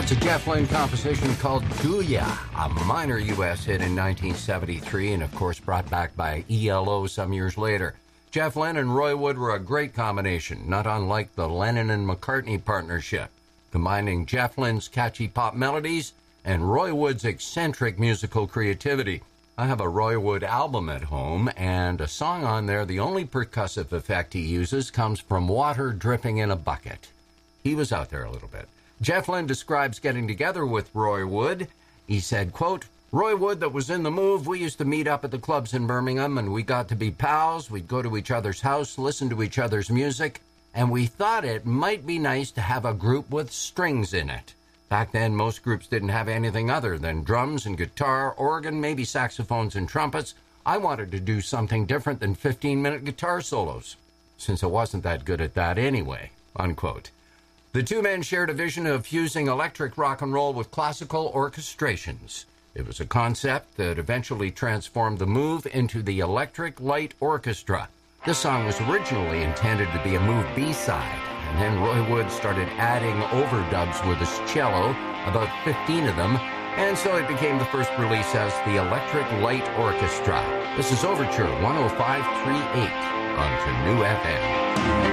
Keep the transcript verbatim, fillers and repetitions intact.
That's a Jeff Lynne composition called Julia, a minor U S hit in nineteen seventy-three and, of course, brought back by E L O some years later. Jeff Lynne and Roy Wood were a great combination, not unlike the Lennon and McCartney partnership, combining Jeff Lynne's catchy pop melodies and Roy Wood's eccentric musical creativity. I have a Roy Wood album at home, and a song on there, the only percussive effect he uses comes from water dripping in a bucket. He was out there a little bit. Jeff Lynne describes getting together with Roy Wood. He said, quote, Roy Wood that was in the move, we used to meet up at the clubs in Birmingham, and we got to be pals. We'd go to each other's house, listen to each other's music, and we thought it might be nice to have a group with strings in it. Back then, most groups didn't have anything other than drums and guitar, organ, maybe saxophones and trumpets. I wanted to do something different than fifteen-minute guitar solos, since I wasn't that good at that anyway, unquote. The two men shared a vision of fusing electric rock and roll with classical orchestrations. It was a concept that eventually transformed the Move into the Electric Light Orchestra. This song was originally intended to be a Move B-side, and then Roy Wood started adding overdubs with his cello, about fifteen of them, and so it became the first release as the Electric Light Orchestra. This is Overture one oh five point three eight on Canoe F M.